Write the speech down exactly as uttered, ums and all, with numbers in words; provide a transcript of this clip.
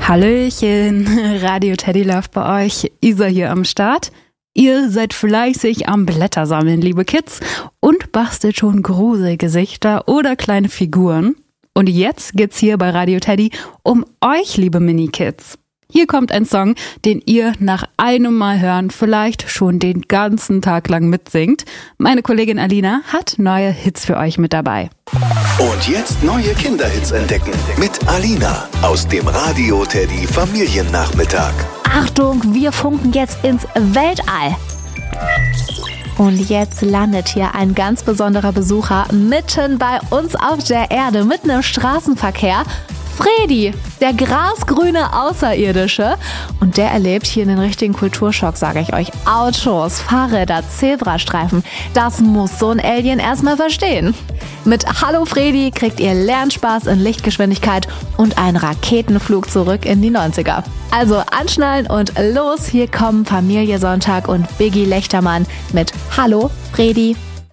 Hallöchen, Radio Teddy Love bei euch, Isa hier am Start. Ihr seid fleißig am Blätter sammeln, liebe Kids, und bastelt schon Gruselgesichter oder kleine Figuren. Und jetzt geht's hier bei Radio Teddy um euch, liebe Mini-Kids. Hier kommt ein Song, den ihr nach einem Mal hören vielleicht schon den ganzen Tag lang mitsingt. Meine Kollegin Alina hat neue Hits für euch mit dabei. Und jetzt neue Kinderhits entdecken mit Alina aus dem Radio Teddy Familiennachmittag. Achtung, wir funken jetzt ins Weltall. Und jetzt landet hier ein ganz besonderer Besucher mitten bei uns auf der Erde, mitten im Straßenverkehr. Fredi, der grasgrüne Außerirdische. Und der erlebt hier einen richtigen Kulturschock, sage ich euch. Autos, Fahrräder, Zebrastreifen. Das muss so ein Alien erstmal verstehen. Mit Hallo Fredi kriegt ihr Lernspaß in Lichtgeschwindigkeit und einen Raketenflug zurück in die neunziger. Also anschnallen und los, hier kommen Familie Sonntag und Biggie Lechtermann mit Hallo Fredi.